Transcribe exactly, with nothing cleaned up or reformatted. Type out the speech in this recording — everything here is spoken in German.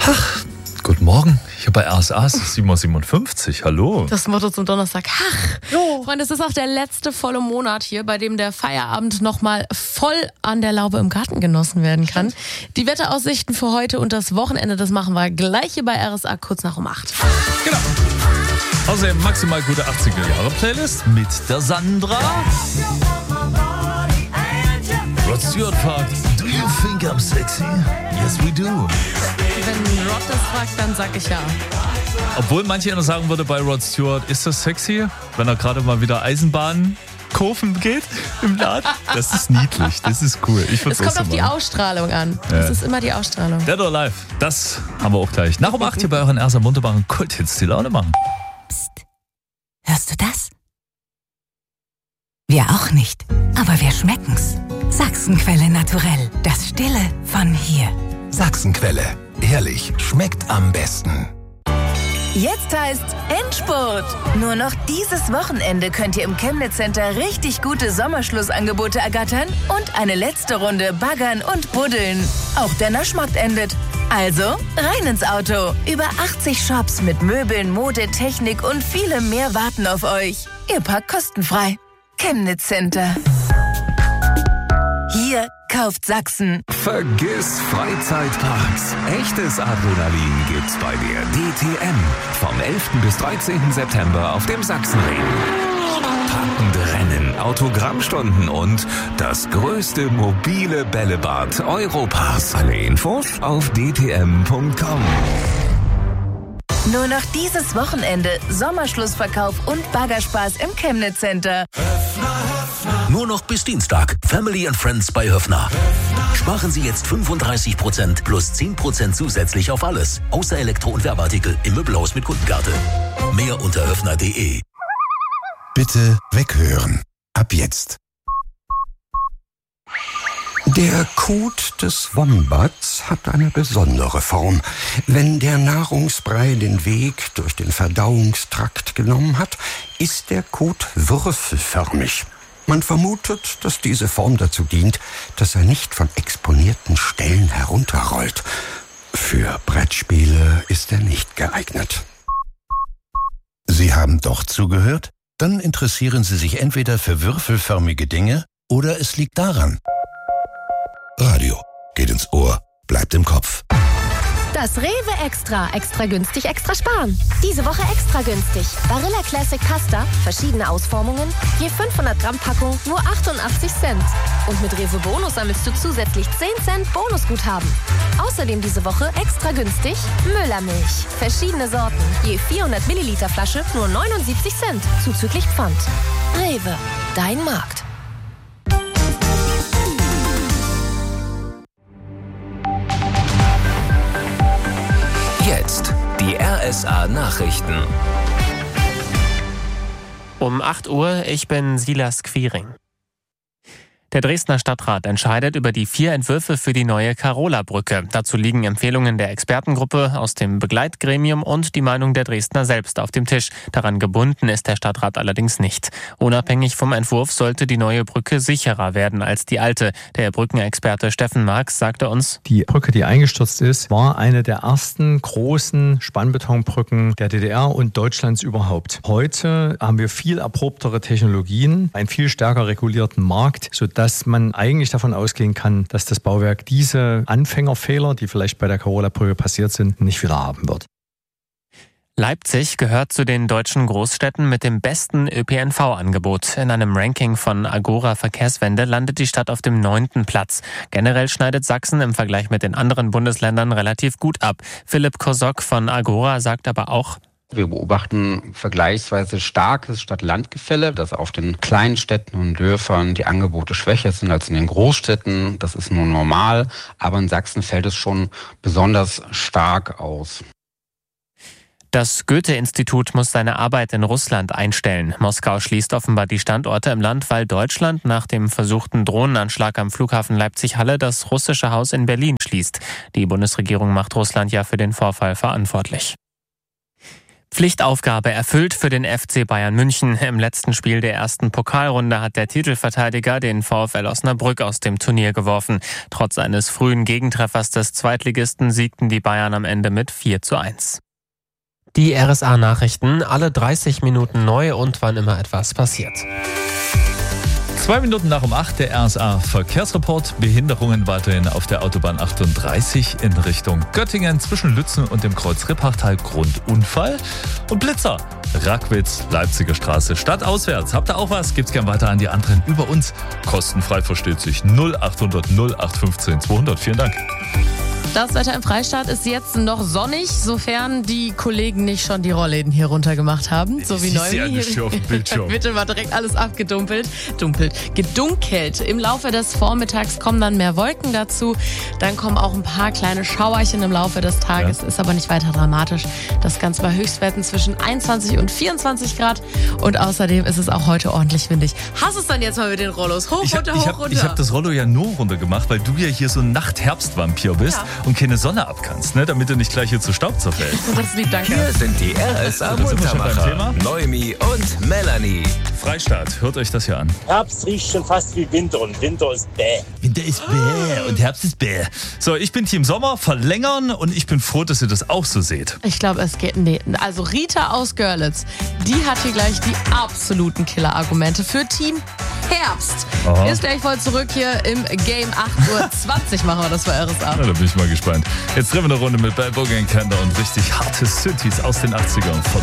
Ach, guten Morgen. Hier bei R S A sieben Uhr siebenundfünfzig. Hallo. Das Motto zum Donnerstag. Ach, Jo. Freunde, es ist auch der letzte volle Monat hier, bei dem der Feierabend nochmal voll an der Laube im Garten genossen werden kann. Die Wetteraussichten für heute und das Wochenende, das machen wir gleich hier bei R S A kurz nach um acht. Genau. Außerdem maximal gute achtziger-Jahre-Playlist mit der Sandra. Rod Stewart fragt, do you think I'm sexy? Yes, we do. Wenn Rod das fragt, dann sag ich ja. Obwohl manche noch sagen würde bei Rod Stewart, ist das sexy, wenn er gerade mal wieder Eisenbahnkurven geht im Laden? Das ist niedlich, das ist cool. Ich Es kommt auf die Ausstrahlung an. Das Ja. ist immer die Ausstrahlung. Dead or Alive, das haben wir auch gleich. Nach um acht hier bei euren ersten wunderbaren Kulthits, die Laune machen. Psst. Hörst du das? Wir auch nicht, aber wir schmecken's. Sachsenquelle naturell, das Stille von hier. Sachsenquelle. Ehrlich, schmeckt am besten. Jetzt heißt's Endspurt. Nur noch dieses Wochenende könnt ihr im Chemnitz Center richtig gute Sommerschlussangebote ergattern und eine letzte Runde baggern und buddeln. Auch der Naschmarkt endet. Also rein ins Auto. Über achtzig Shops mit Möbeln, Mode, Technik und vielem mehr warten auf euch. Ihr parkt kostenfrei. Chemnitz Center. Hier kauft Sachsen. Vergiss Freizeitparks. Echtes Adrenalin gibt's bei der D T M. Vom elften bis dreizehnten September auf dem Sachsenring. Packende Rennen, Autogrammstunden und das größte mobile Bällebad Europas. Alle Infos auf d t m punkt com. Nur noch dieses Wochenende Sommerschlussverkauf und Baggerspaß im Chemnitz Center. Nur noch bis Dienstag. Family and Friends bei Höffner. Sparen Sie jetzt fünfunddreißig Prozent plus zehn Prozent zusätzlich auf alles. Außer Elektro- und Werbeartikel im Möbelhaus mit Kundenkarte. Mehr unter höffner punkt de. Bitte weghören. Ab jetzt. Der Kot des Wombats hat eine besondere Form. Wenn der Nahrungsbrei den Weg durch den Verdauungstrakt genommen hat, ist der Kot würfelförmig. Man vermutet, dass diese Form dazu dient, dass er nicht von exponierten Stellen herunterrollt. Für Brettspiele ist er nicht geeignet. Sie haben doch zugehört? Dann interessieren Sie sich entweder für würfelförmige Dinge oder es liegt daran. Radio geht ins Ohr, bleibt im Kopf. Das Rewe Extra. Extra günstig, extra sparen. Diese Woche extra günstig. Barilla Classic Pasta, verschiedene Ausformungen, je fünfhundert Gramm Packung, nur achtundachtzig Cent. Und mit Rewe Bonus sammelst du zusätzlich zehn Cent Bonusguthaben. Außerdem diese Woche extra günstig Müllermilch. Verschiedene Sorten, je vierhundert Milliliter Flasche, nur neunundsiebzig Cent, zuzüglich Pfand. Rewe, dein Markt. Jetzt die R S A-Nachrichten. Um acht Uhr, ich bin Silas Quiring. Der Dresdner Stadtrat entscheidet über die vier Entwürfe für die neue Carola-Brücke. Dazu liegen Empfehlungen der Expertengruppe aus dem Begleitgremium und die Meinung der Dresdner selbst auf dem Tisch. Daran gebunden ist der Stadtrat allerdings nicht. Unabhängig vom Entwurf sollte die neue Brücke sicherer werden als die alte. Der Brückenexperte Steffen Marx sagte uns: Die Brücke, die eingestürzt ist, war eine der ersten großen Spannbetonbrücken der D D R und Deutschlands überhaupt. Heute haben wir viel erprobtere Technologien, einen viel stärker regulierten Markt, sodass dass man eigentlich davon ausgehen kann, dass das Bauwerk diese Anfängerfehler, die vielleicht bei der Carola-Brücke passiert sind, nicht wieder haben wird. Leipzig gehört zu den deutschen Großstädten mit dem besten Ö P N V-Angebot. In einem Ranking von Agora Verkehrswende landet die Stadt auf dem neunten Platz. Generell schneidet Sachsen im Vergleich mit den anderen Bundesländern relativ gut ab. Philipp Kosok von Agora sagt aber auch: Wir beobachten vergleichsweise starkes Stadt-Land-Gefälle, dass auf den kleinen Städten und Dörfern die Angebote schwächer sind als in den Großstädten. Das ist nur normal, aber in Sachsen fällt es schon besonders stark aus. Das Goethe-Institut muss seine Arbeit in Russland einstellen. Moskau schließt offenbar die Standorte im Land, weil Deutschland nach dem versuchten Drohnenanschlag am Flughafen Leipzig-Halle das russische Haus in Berlin schließt. Die Bundesregierung macht Russland ja für den Vorfall verantwortlich. Pflichtaufgabe erfüllt für den F C Bayern München. Im letzten Spiel der ersten Pokalrunde hat der Titelverteidiger den VfL Osnabrück aus dem Turnier geworfen. Trotz eines frühen Gegentreffers des Zweitligisten siegten die Bayern am Ende mit vier zu eins. Die R S A-Nachrichten, alle dreißig Minuten neu und wann immer etwas passiert. Zwei Minuten nach um acht, der R S A-Verkehrsreport. Behinderungen weiterhin auf der Autobahn achtunddreißig in Richtung Göttingen zwischen Lützen und dem Kreuz Rippachtal. Grundunfall. Und Blitzer. Rackwitz, Leipziger Straße, stadtauswärts. Habt ihr auch was? Gibt's gern weiter an die anderen über uns. Kostenfrei versteht sich. null achthundert null acht fünfzehn zweihundert. Vielen Dank. Das Wetter im Freistaat ist jetzt noch sonnig, sofern die Kollegen nicht schon die Rollläden hier runtergemacht haben. So wie neu. Ja nicht auf dem Bildschirm. Bitte war direkt alles abgedumpelt. Dumpelt. Gedunkelt. Im Laufe des Vormittags kommen dann mehr Wolken dazu. Dann kommen auch ein paar kleine Schauerchen im Laufe des Tages. Ja. Ist aber nicht weiter dramatisch. Das Ganze bei Höchstwerten zwischen einundzwanzig und vierundzwanzig Grad. Und außerdem ist es auch heute ordentlich windig. Hast es dann jetzt mal mit den Rollos? Hoch, ich hab, runter, ich hoch, hab, runter. Ich habe das Rollo ja nur runter gemacht, weil du ja hier so ein Nachtherbstvampir bist. Ja. Und keine Sonne abkannst, ne? Damit du nicht gleich hier zu Staub zerfällst. Das ist lieb, danke. Hier sind die R S A-Muntermacher, Noemi und Melanie. Freistaat, hört euch das hier an. Herbst riecht schon fast wie Winter und Winter ist bäh. Winter ist bäh und Herbst ist bäh. So, ich bin Team Sommer, verlängern und ich bin froh, dass ihr das auch so seht. Ich glaube, es geht, nee. Also Rita aus Görlitz, die hat hier gleich die absoluten Killer-Argumente für Team Herbst. Aha. Ist gleich voll zurück hier im Game. acht Uhr zwanzig machen wir das bei R S A. Na, da bin ich mal gespannt. Jetzt drehen wir eine Runde mit Bell Boogie und Kender und richtig harte Synthes aus den achtzigern.